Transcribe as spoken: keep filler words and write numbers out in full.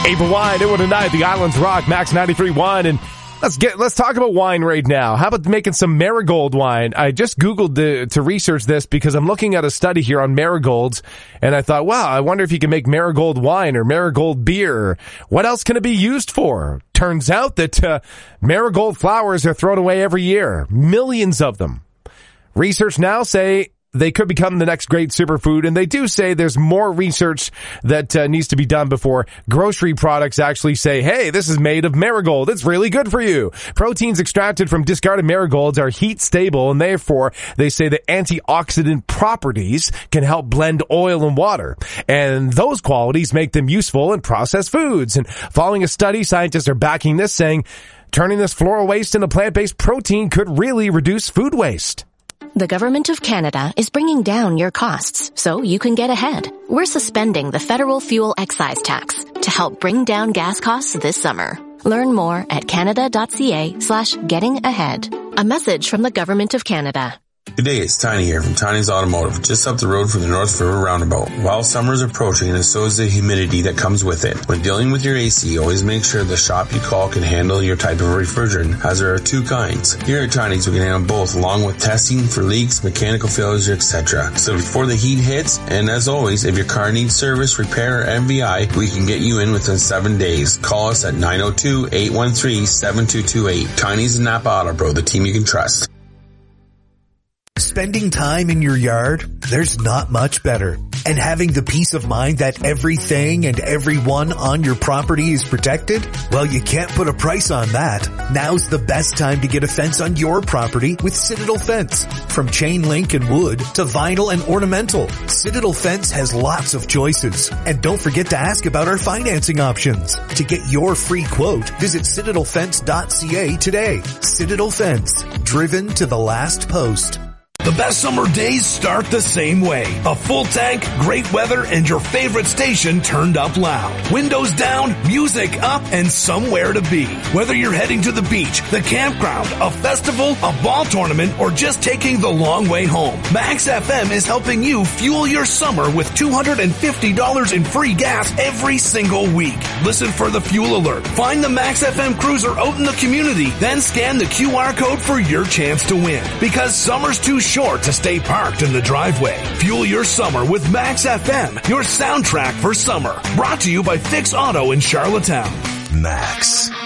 April Wine, it would have night, the Islands Rock, Max ninety-three point one, and let's get, let's talk about wine right now. How about making some marigold wine? I just Googled the, to research this because I'm looking at a study here on marigolds, and I thought, wow, I wonder if you can make marigold wine or marigold beer. What else can it be used for? Turns out that uh, marigold flowers are thrown away every year. Millions of them. Research now say they could become the next great superfood, and they do say there's more research that uh, needs to be done before grocery products actually say, hey, this is made of marigold. It's really good for you. Proteins extracted from discarded marigolds are heat stable, and therefore they say the antioxidant properties can help blend oil and water. And those qualities make them useful in processed foods. And following a study, scientists are backing this, saying turning this floral waste into plant-based protein could really reduce food waste. The Government of Canada is bringing down your costs so you can get ahead. We're suspending the federal fuel excise tax to help bring down gas costs this summer. Learn more at canada.ca slash getting ahead. A message from the Government of Canada. Good day, it's Tiny here from Tiny's Automotive, just up the road from the North River Roundabout. While summer is approaching, and so is the humidity that comes with it. When dealing with your A C, always make sure the shop you call can handle your type of refrigerant, as there are two kinds. Here at Tiny's, we can handle both, along with testing for leaks, mechanical failures, et cetera. So before the heat hits, and as always, if your car needs service, repair, or M V I, we can get you in within seven days. Call us at nine oh two, eight one three, seven two two eight. Tiny's and Napa Auto Pro, the team you can trust. Spending time in your yard, there's not much better. And having the peace of mind that everything and everyone on your property is protected? Well, you can't put a price on that. Now's the best time to get a fence on your property with Citadel Fence. From chain link and wood to vinyl and ornamental, Citadel Fence has lots of choices. And don't forget to ask about our financing options. To get your free quote, visit citadel fence dot c a today. Citadel Fence, driven to the last post. The best summer days start the same way. A full tank, great weather, and your favorite station turned up loud. Windows down, music up, and somewhere to be. Whether you're heading to the beach, the campground, a festival, a ball tournament, or just taking the long way home, Max F M is helping you fuel your summer with two hundred fifty dollars in free gas every single week. Listen for the fuel alert. Find the Max F M cruiser out in the community, then scan the Q R code for your chance to win. Because summer's too short to stay parked in the driveway. Fuel your summer with Max F M, your soundtrack for summer. Brought to you by Fix Auto in Charlottetown. Max.